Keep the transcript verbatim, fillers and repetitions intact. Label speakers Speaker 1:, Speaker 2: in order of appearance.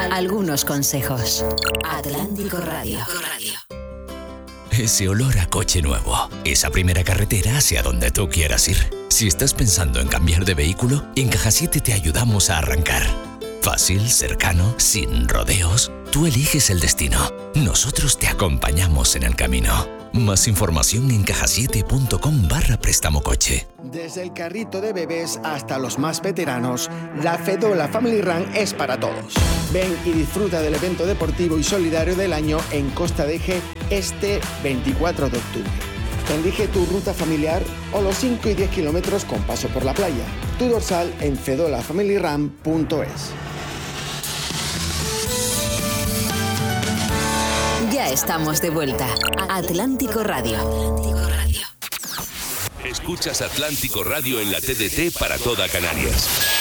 Speaker 1: algunos consejos. Atlántico Radio.
Speaker 2: Ese olor a coche nuevo, esa primera carretera hacia donde tú quieras ir. Si estás pensando en cambiar de vehículo, en Caja siete te ayudamos a arrancar. Fácil, cercano, sin rodeos. Tú eliges el destino. Nosotros te acompañamos en el camino. Más información en cajasiete.com barra préstamo coche.
Speaker 3: Desde el carrito de bebés hasta los más veteranos, la Fedola Family Run es para todos. Ven y disfruta del evento deportivo y solidario del año en Costa de Eje este veinticuatro de octubre. Elige tu ruta familiar o los cinco y diez kilómetros con paso por la playa. Tu dorsal en fedola family run punto es.
Speaker 1: Ya estamos de vuelta. Atlántico Radio. Atlántico Radio.
Speaker 4: Escuchas Atlántico Radio en la T D T para toda Canarias.